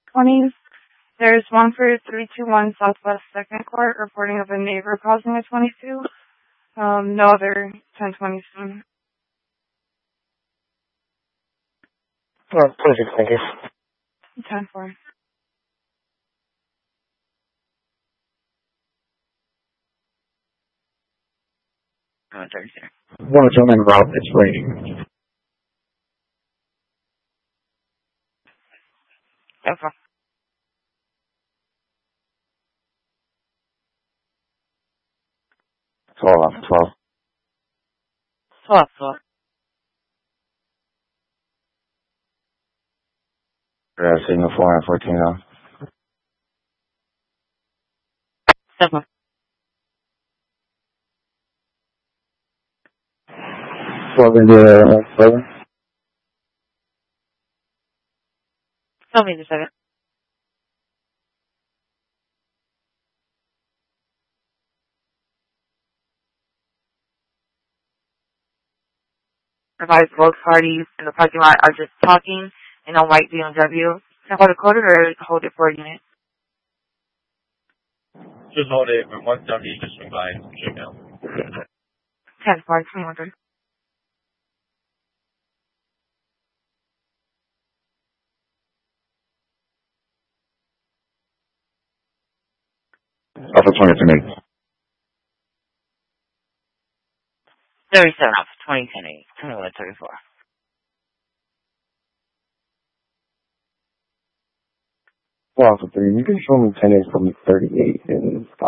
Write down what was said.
20s. There's one for 321 Southwest 2nd Court, reporting of a neighbor causing a 22. No other 1020s. Oh, 26, thank you. 10-4. Thursday. 102 route, it's raining. Okay. 12. 12. Signal 4 and 14 now. 7. 12 into 7. 7 into 7. Advise both parties in the parking lot are just talking in a white BMW. Can I hold it coded or hold it for a unit? Just hold it. Once done, you just swing by and check out. 10-4, 21. Alpha 20 37 off 2010 21 34. Alpha 3, you can show me 10 from 38 and